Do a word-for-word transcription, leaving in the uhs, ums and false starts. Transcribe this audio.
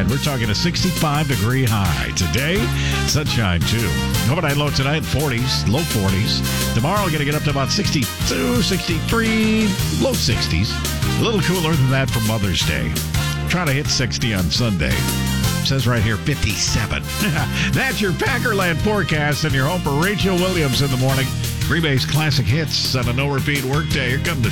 We're talking a sixty-five degree high. Today, sunshine too. Overnight low tonight, forties, low forties. Tomorrow, we're going to get up to about sixty-two, sixty-three, low sixties. A little cooler than that for Mother's Day. Trying to hit sixty on Sunday. It says right here, fifty-seven. That's your Packerland forecast and your home for Rachel Williams in the morning. Green Bay's classic hits on a no-repeat workday. Here come the